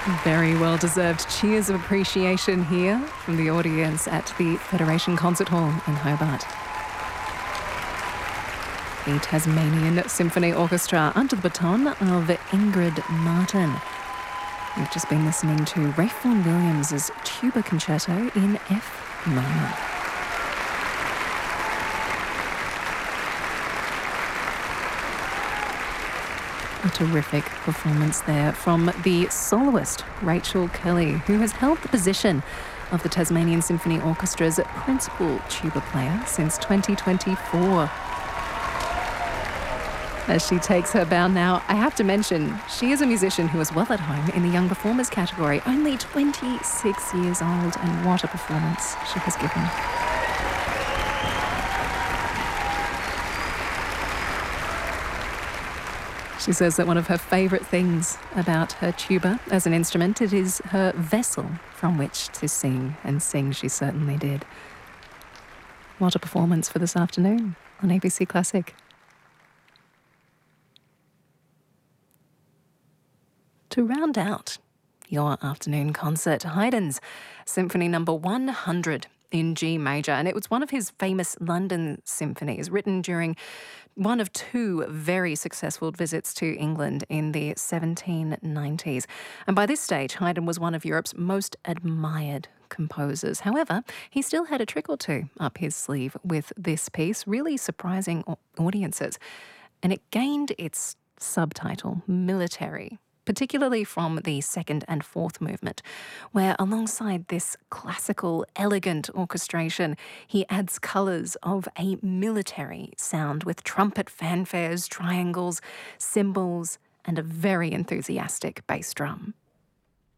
Very well-deserved cheers of appreciation here from the audience at the Federation Concert Hall in Hobart. The Tasmanian Symphony Orchestra under the baton of Ingrid Martin. We've just been listening to Ralph Vaughan Williams' Tuba Concerto in F minor. A terrific performance there from the soloist Rachel Kelly, who has held the position of the Tasmanian Symphony Orchestra's principal tuba player since 2024. As she takes her bow now, I have to mention, she is a musician who is well at home in the Young Performers category, only 26 years old, and what a performance she has given. She says that one of her favourite things about her tuba as an instrument, it is her vessel from which to sing, and sing she certainly did. What a performance for this afternoon on ABC Classic. To round out your afternoon concert, Haydn's Symphony No. 100 in G major, and it was one of his famous London symphonies, written during one of two very successful visits to England in the 1790s. And by this stage, Haydn was one of Europe's most admired composers. However, he still had a trick or two up his sleeve with this piece, really surprising audiences. And it gained its subtitle, Military, particularly from the second and fourth movement, where alongside this classical, elegant orchestration, he adds colours of a military sound with trumpet fanfares, triangles, cymbals, and a very enthusiastic bass drum.